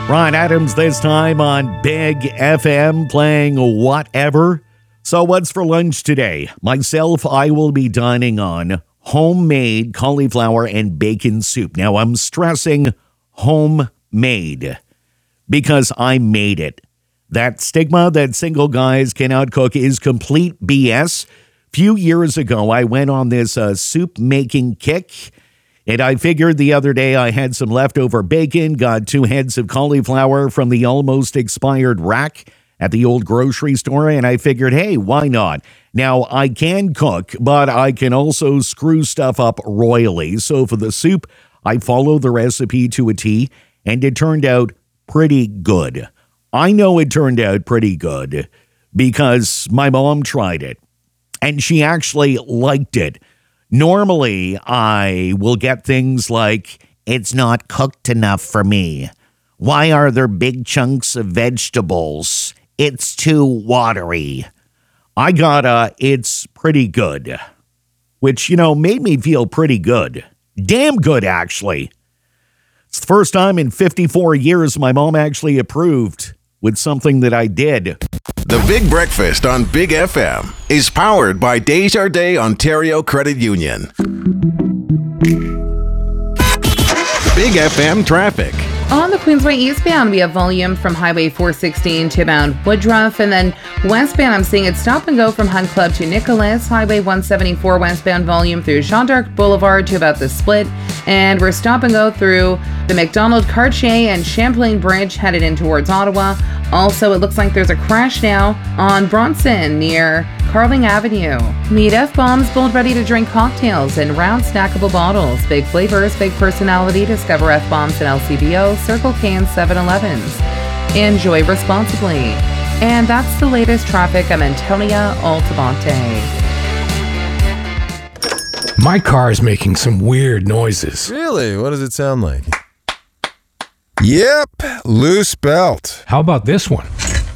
Ryan Adams this time on Big FM playing Whatever. So what's for lunch today? Myself, I will be dining on homemade cauliflower and bacon soup. Now, I'm stressing homemade because I made it. That stigma that single guys cannot cook is complete BS. Few years ago, I went on this soup making kick. And I figured the other day I had some leftover bacon, got 2 heads of cauliflower from the almost expired rack at the old grocery store, and I figured, hey, why not? Now, I can cook, but I can also screw stuff up royally. So for the soup, I followed the recipe to a T, and it turned out pretty good. I know it turned out pretty good because my mom tried it, and she actually liked it. Normally, I will get things like, it's not cooked enough for me. Why are there big chunks of vegetables? It's too watery. I got it's pretty good, which, made me feel pretty good. Damn good, actually. It's the first time in 54 years my mom actually approved with something that I did. The Big Breakfast on Big FM is powered by Desjardins Ontario Credit Union. Big FM traffic. On the Queensway eastbound, we have volume from Highway 416 to about Woodruff, and then westbound, I'm seeing it stop and go from Hunt Club to Nicholas, Highway 174 westbound volume through Jean d'Arc Boulevard to about the Split, and we're stop and go through the McDonald Cartier and Champlain Bridge headed in towards Ottawa. Also, it looks like there's a crash now on Bronson near Carling Avenue. Meet F-Bombs, bold ready to drink cocktails in round snackable bottles. Big flavors, big personality. Discover F-Bombs and LCBO, Circle K and 7-Elevens. Enjoy responsibly. And that's the latest traffic. I'm Antonia Altamonte. My car is making some weird noises. Really? What does it sound like? Yep, loose belt. How about this one?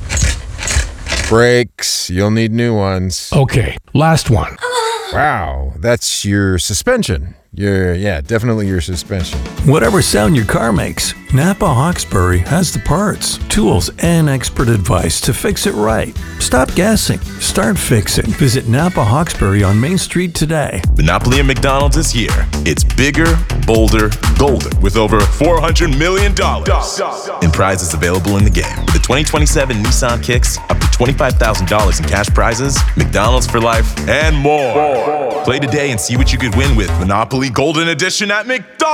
Brakes. You'll need new ones. Okay, last one. Wow, that's your suspension. Definitely your suspension. Whatever sound your car makes, Napa Hawkesbury has the parts, tools, and expert advice to fix it right. Stop guessing. Start fixing. Visit Napa Hawkesbury on Main Street today. Monopoly at McDonald's is here. It's bigger, bolder, golden, with over $400 million in prizes available in the game. With the 2027 Nissan Kicks, up to $25,000 in cash prizes, McDonald's for life, and more. Play today and see what you could win with Monopoly Golden Edition at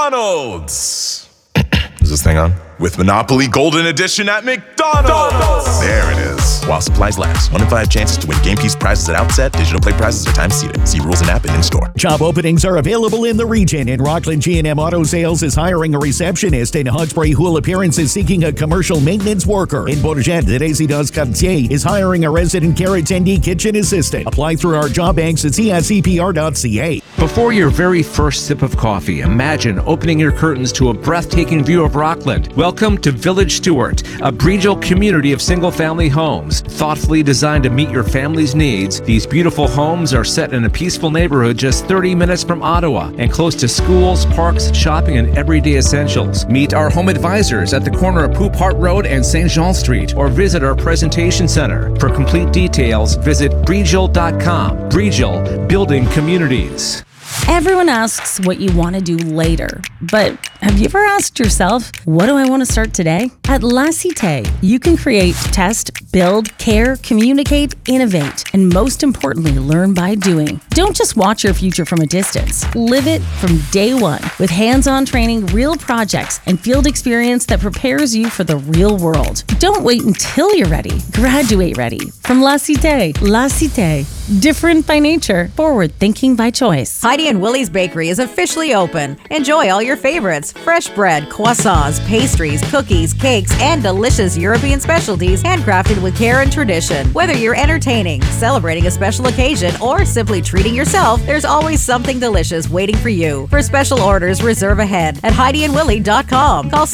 McDonald's. Is this thing on? With Monopoly Golden Edition at McDonald's. There it is. While supplies last. 1 in 5 chances to win game piece prizes at outset. Digital play prizes are time seated. See rules and app and in-store. Job openings are available in the region, and Rockland G&M Auto Sales is hiring a receptionist, and Hawkesbury Houle Appearance is seeking a commercial maintenance worker. In Bourget, the Résidence Cartier is hiring a resident care attendee kitchen assistant. Apply through our job banks at csepr.ca. Before your very first sip of coffee, imagine opening your curtains to a breathtaking view of Rockland. Welcome to Village Stewart, a Breedgel community of single-family homes. Thoughtfully designed to meet your family's needs, these beautiful homes are set in a peaceful neighborhood just 30 minutes from Ottawa and close to schools, parks, shopping, and everyday essentials. Meet our home advisors at the corner of Poupart Road and St. Jean Street, or visit our presentation center. For complete details, visit Breedgel.com. Breedgel, building communities. Everyone asks what you want to do later, but have you ever asked yourself, what do I want to start today? At La Cité, you can create, test, build, care, communicate, innovate, and most importantly, learn by doing. Don't just watch your future from a distance. Live it from day one with hands-on training, real projects, and field experience that prepares you for the real world. Don't wait until you're ready. Graduate ready. From La Cité. La Cité. Different by nature, forward thinking by choice. Heidi and Willie's Bakery is officially open. Enjoy all your favorites: fresh bread, croissants, pastries, cookies, cakes, and delicious European specialties handcrafted with care and tradition. Whether you're entertaining, celebrating a special occasion, or simply treating yourself, there's always something delicious waiting for you. For special orders, reserve ahead at HeidiandWillie.com. Call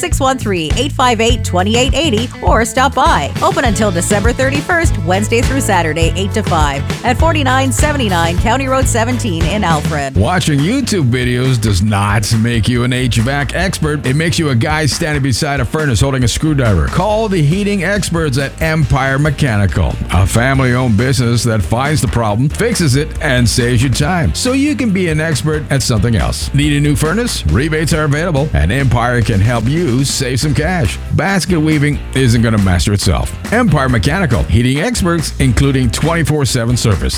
613-858-2880 or stop by. Open until December 31st, Wednesday through Saturday, 8 to 5 at 4979 County Road 17 in Alfred. Watching YouTube videos does not make you an HVAC expert. It makes you a guy standing beside a furnace holding a screwdriver. Call the heating experts at Empire Mechanical, a family-owned business that finds the problem, fixes it, and saves you time, so you can be an expert at something else. Need a new furnace? Rebates are available, and Empire can help you save some cash. Basket weaving isn't going to master itself. Empire Mechanical, heating experts, including 24/7 service.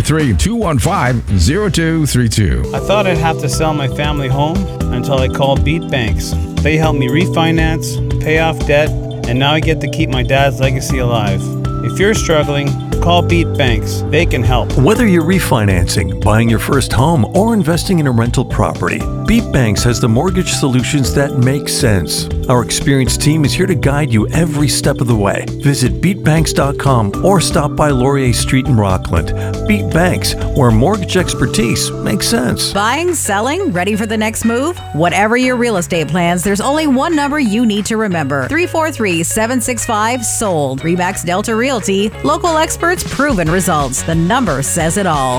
343-215-0232. I thought I'd have to sell my family home until I called Beat Banks. They helped me refinance, pay off debt, and now I get to keep my dad's legacy alive. If you're struggling, call Beat Banks. They can help. Whether you're refinancing, buying your first home, or investing in a rental property, Beat Banks has the mortgage solutions that make sense. Our experienced team is here to guide you every step of the way. Visit beatbanks.com or stop by Laurier Street in Rockland. Beat Banks, where mortgage expertise makes sense. Buying, selling, ready for the next move? Whatever your real estate plans, there's only one number you need to remember. 343-765-SOLD. Remax Delta Realty. Local experts, proven results. The number says it all.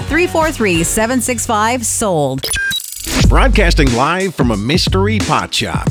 343-765-SOLD. Broadcasting live from a mystery pot shop.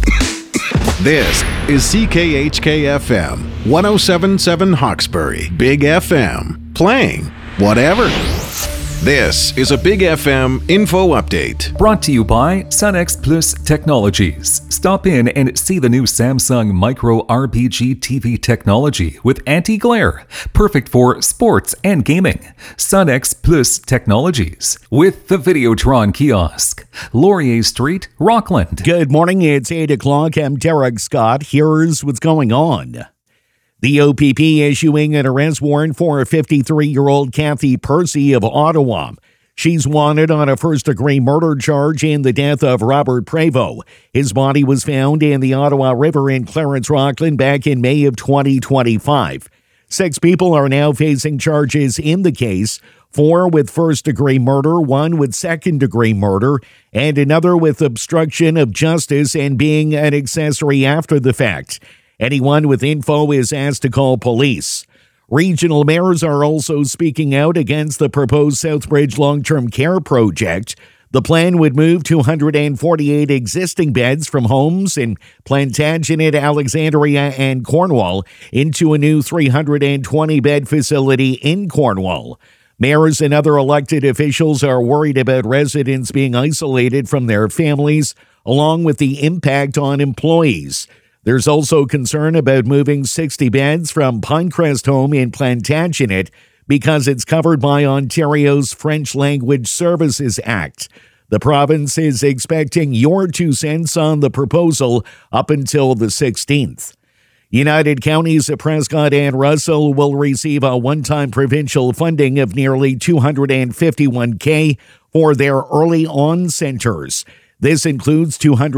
This is CKHK-FM 107.7 Hawkesbury. Big FM. Playing whatever. This is a Big FM info update. Brought to you by SunX Plus Technologies. Stop in and see the new Samsung Micro RPG TV technology with anti-glare, perfect for sports and gaming. SunX Plus Technologies with the Videotron kiosk. Laurier Street, Rockland. Good morning. It's 8 o'clock. I'm Derek Scott. Here's what's going on. The OPP issuing an arrest warrant for 53-year-old Kathy Percy of Ottawa. She's wanted on a first-degree murder charge in the death of Robert Prevost. His body was found in the Ottawa River in Clarence, Rockland back in May of 2025. 6 people are now facing charges in the case, 4 with first-degree murder, 1 with second-degree murder, and another with obstruction of justice and being an accessory after the fact. Anyone with info is asked to call police. Regional mayors are also speaking out against the proposed Southbridge long-term care project. The plan would move 248 existing beds from homes in Plantagenet, Alexandria, and Cornwall into a new 320-bed facility in Cornwall. Mayors and other elected officials are worried about residents being isolated from their families, along with the impact on employees. There's also concern about moving 60 beds from Pinecrest Home in Plantagenet because it's covered by Ontario's French Language Services Act. The province is expecting your 2 cents on the proposal up until the 16th. United Counties of Prescott and Russell will receive a one-time provincial funding of nearly $251,000 for their early on centers. This includes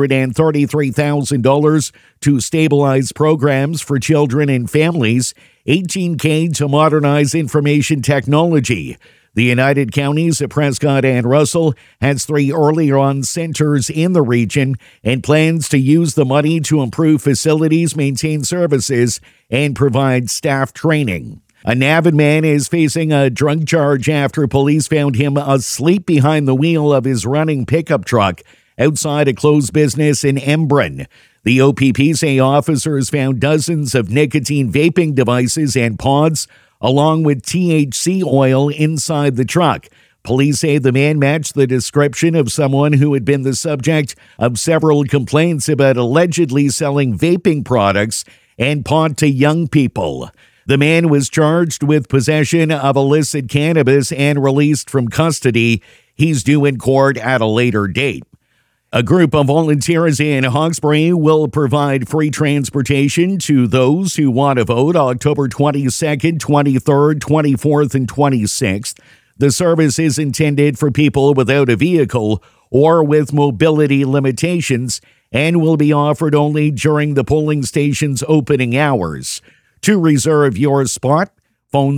$233,000 to stabilize programs for children and families, $18,000 to modernize information technology. The United Counties of Prescott and Russell has 3 earlier on centers in the region and plans to use the money to improve facilities, maintain services, and provide staff training. A Navan man is facing a drug charge after police found him asleep behind the wheel of his running pickup truck outside a closed business in Embrun. The OPP say officers found dozens of nicotine vaping devices and pods, along with THC oil inside the truck. Police say the man matched the description of someone who had been the subject of several complaints about allegedly selling vaping products and pot to young people. The man was charged with possession of illicit cannabis and released from custody. He's due in court at a later date. A group of volunteers in Hawkesbury will provide free transportation to those who want to vote October 22nd, 23rd, 24th, and 26th. The service is intended for people without a vehicle or with mobility limitations and will be offered only during the polling station's opening hours. To reserve your spot, phone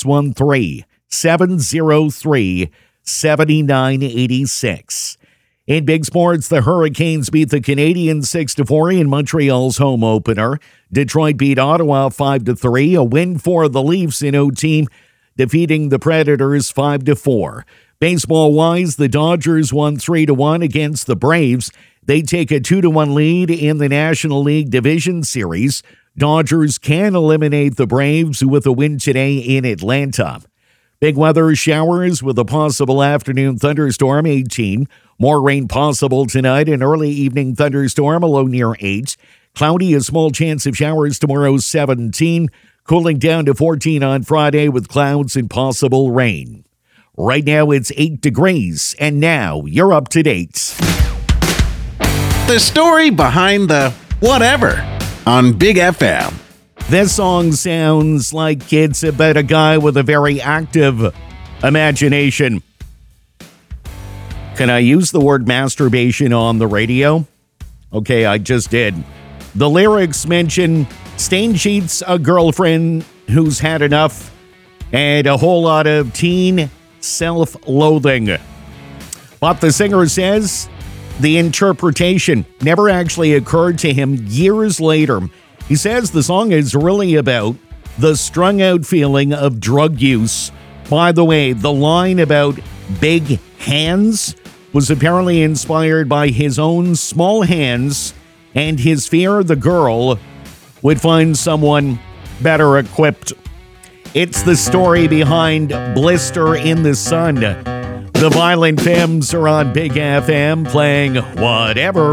613-703-7986. In big sports, the Hurricanes beat the Canadiens 6-4 in Montreal's home opener. Detroit beat Ottawa 5-3, a win for the Leafs in OT. defeating the Predators 5-4. Baseball-wise, the Dodgers won 3-1 against the Braves. They take a 2-1 lead in the National League Division Series. Dodgers can eliminate the Braves with a win today in Atlanta. Big weather showers with a possible afternoon thunderstorm, 18. More rain possible tonight, an early evening thunderstorm, a low near 8. Cloudy, a small chance of showers tomorrow, 17. Cooling down to 14 on Friday with clouds and possible rain. Right now it's 8 degrees, and now you're up to date. The story behind the whatever on Big FM. This song sounds like it's about a guy with a very active imagination. Can I use the word masturbation on the radio? Okay, I just did. The lyrics mention stain sheets, a girlfriend who's had enough, and a whole lot of teen self-loathing. But the singer says the interpretation never actually occurred to him years later. He says the song is really about the strung-out feeling of drug use. By the way, the line about big hands was apparently inspired by his own small hands and his fear the girl would find someone better equipped. It's the story behind Blister in the Sun. The Violent Femmes are on Big FM playing whatever.